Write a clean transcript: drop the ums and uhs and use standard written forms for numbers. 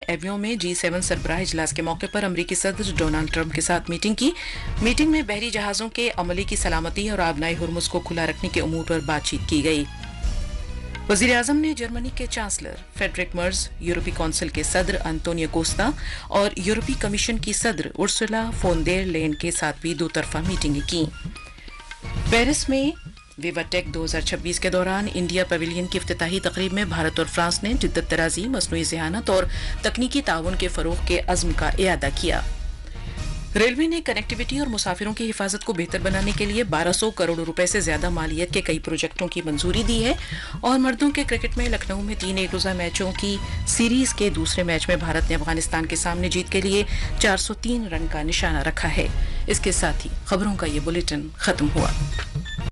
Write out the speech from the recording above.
Avio में G7 सरबराह इजलास के मौके पर अमरीकी सदर डोनाल्ड ट्रंप के साथ मीटिंग की। मीटिंग में बहरी जहाजों के अमले की सलामती और आबनाई हुर्मुज को खुला रखने के उमूर पर बातचीत की गई। वजीर आजम ने जर्मनी के चांसलर फेडरिक मर्ज, यूरोपीय काउंसिल के सदर अंतोनियो कोस्टा और यूरोपीय कमीशन की सदर उर्सुला फोन देर लेयन के साथ भी दो तरफा मीटिंगें की। पेरिस में विवाटेक 2026 के दौरान इंडिया पवेलियन की इफ्तिताही तकरीब में भारत और फ्रांस ने जिद्दत तराजी, मसनूई ज़हानत और तकनीकी ताउन के फरोग के अज़्म का इयादा किया। रेलवे ने कनेक्टिविटी और मुसाफिरों की हिफाजत को बेहतर बनाने के लिए 1200 करोड़ रुपए से ज्यादा मालियत के कई प्रोजेक्टों की मंजूरी दी है। और मर्दों के क्रिकेट में लखनऊ में 3 एक रोजा मैचों की सीरीज के दूसरे मैच में भारत ने अफगानिस्तान के सामने जीत के लिए 403 रन का निशाना रखा है। इसके साथ ही खबरों का ये बुलेटिन खत्म हुआ।